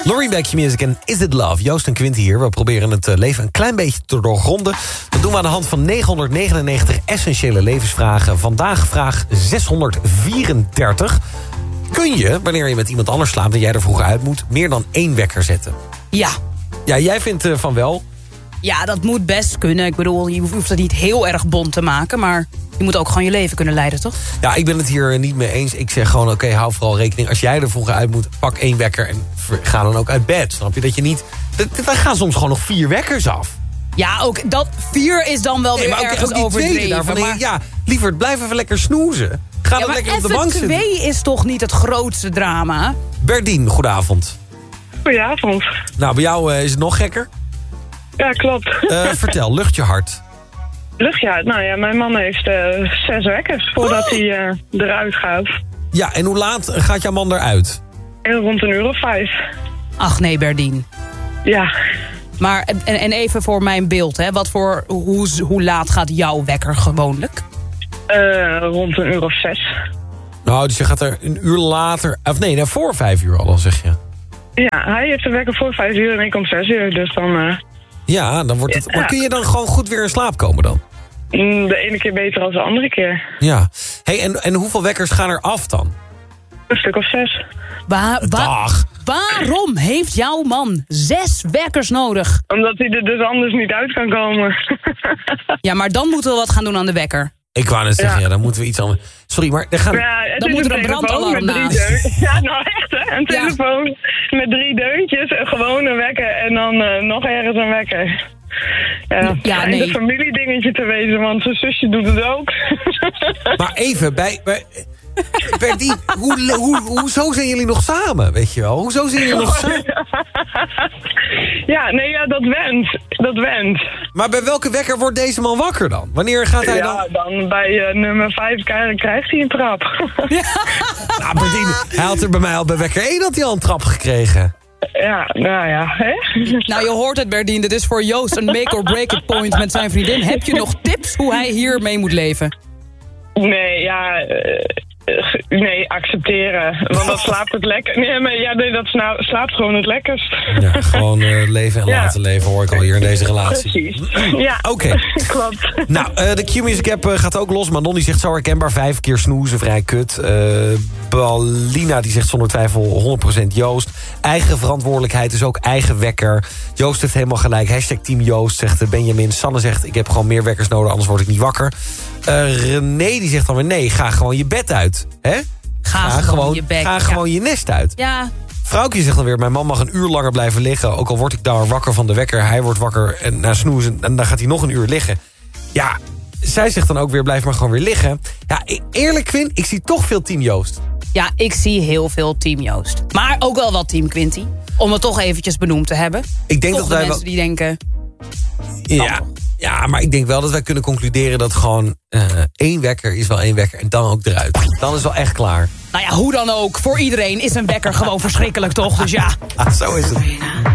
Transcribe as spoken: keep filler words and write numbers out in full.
Loreen bij Q-Music en Is It Love? Joost en Quinty hier. We proberen het leven een klein beetje te doorgronden. Dat doen we aan de hand van negenhonderdnegenennegentig essentiële levensvragen. Vandaag vraag zeshonderdvierendertig. Kun je, wanneer je met iemand anders slaapt en jij er vroeg uit moet, meer dan één wekker zetten? Ja. Ja, jij vindt uh, van wel. Ja, dat moet best kunnen. Ik bedoel, je hoeft het niet heel erg bont te maken, maar je moet ook gewoon je leven kunnen leiden, toch? Ja, ik ben het hier niet mee eens. Ik zeg gewoon, oké, okay, hou vooral rekening. Als jij er vroeger uit moet, pak één wekker en ga dan ook uit bed. Snap je dat je niet... Dan gaan soms gewoon nog vier wekkers af. Ja, ook dat vier is dan wel nee, weer ook, ergens ook overdreven. Daarvan maar... Ja, liever, blijf even lekker snoezen. Ga ja, dan lekker op de bank zitten. twee is toch niet het grootste drama? Berdien, goedenavond. Goedenavond. Nou, bij jou uh, is het nog gekker? Ja, klopt. Uh, vertel, lucht je hart. Lucht je hart? Nou ja, mijn man heeft uh, zes wekkers voordat oh. hij uh, eruit gaat. Ja, en hoe laat gaat jouw man eruit? En rond een uur of vijf. Ach nee, Berdien. Ja. Maar, en, en even voor mijn beeld, hè. Wat voor, hoe, hoe laat gaat jouw wekker gewoonlijk? Uh, rond een uur of zes. Nou, dus je gaat er een uur later... Of nee, nou, voor vijf uur al, dan zeg je. Ja, hij heeft een wekker voor vijf uur en ik om zes uur, dus dan... Uh... Ja, dan wordt het... Ja. Maar kun je dan gewoon goed weer in slaap komen dan? De ene keer beter dan de andere keer. Ja. Hey, en, en hoeveel wekkers gaan er af dan? Een stuk of zes. Wa wa Dag. Waarom heeft jouw man zes wekkers nodig? Omdat hij er dus anders niet uit kan komen. Ja, maar dan moeten we wat gaan doen aan de wekker. Ik wou net zeggen, ja, ja dan moeten we iets anders... Sorry, maar... Er gaan... Ja, dan moet er een brandalarm naast. Ja, nou echt hè. Een telefoon ja. met drie deuntjes, een gewone wekker en dan uh, nog ergens een wekker. Ja, ja nee. En een familiedingetje te wezen, want zijn zusje doet het ook. Maar even, bij... bij... Berdien, hoe, hoe, hoezo zijn jullie nog samen, weet je wel? Hoezo zijn jullie nog samen? Ja, nee, ja, dat went. Dat went. Maar bij welke wekker wordt deze man wakker dan? Wanneer gaat hij dan... Ja, dan bij uh, nummer vijf krijgt hij een trap. Ja. Nou, Berdien, hij had er bij mij al bij wekker één had hij al een trap gekregen. Ja, nou ja, hè? Nou, je hoort het, Berdien. Dit is voor Joost een make-or-break-it point met zijn vriendin. Heb je nog tips hoe hij hier mee moet leven? Nee, ja... Uh, Nee, accepteren. Want dat slaapt het lekker. Nee, maar ja, nee, dat slaapt gewoon het lekkerst. Ja, gewoon uh, leven en ja. laten leven hoor ik al hier in deze relatie. Precies. Ja, oké. Okay. Klopt. Nou, uh, de Q-Music app uh, gaat ook los. Manon die zegt zo herkenbaar, vijf keer snoezen, vrij kut. Uh, Balina die zegt zonder twijfel honderd procent Joost. Eigen verantwoordelijkheid is ook eigen wekker. Joost heeft helemaal gelijk. Hashtag team Joost, zegt Benjamin. Sanne zegt, ik heb gewoon meer wekkers nodig, anders word ik niet wakker. Uh, René die zegt dan weer, nee, ga gewoon je bed uit. Hè? Ga, ga gewoon, gewoon je bek. Ga gewoon ja. je nest uit. Ja. Vrouwtje zegt dan weer, mijn man mag een uur langer blijven liggen. Ook al word ik daar wakker van de wekker. Hij wordt wakker en na snoezen en dan gaat hij nog een uur liggen. Ja, zij zegt dan ook weer, blijf maar gewoon weer liggen. Ja, eerlijk Quinn, ik zie toch veel team Joost. Ja, ik zie heel veel team Joost. Maar ook wel wat team Quinty. Om het toch eventjes benoemd te hebben. Ik denk toch dat de wij mensen wel... die denken... Ja, ja, maar ik denk wel dat wij kunnen concluderen dat gewoon uh, één wekker is wel één wekker en dan ook eruit. Dan is wel echt klaar. Nou ja, hoe dan ook. Voor iedereen is een wekker gewoon verschrikkelijk, toch? Dus ja. Ah, zo is het.